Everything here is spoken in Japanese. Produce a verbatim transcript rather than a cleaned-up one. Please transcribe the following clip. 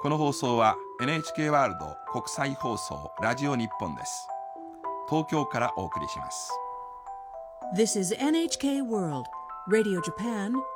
この放送は エヌエイチケー ワールド国際放送ラジオ日本です。東京からお送りします。 This is エヌエイチケー World Radio Japan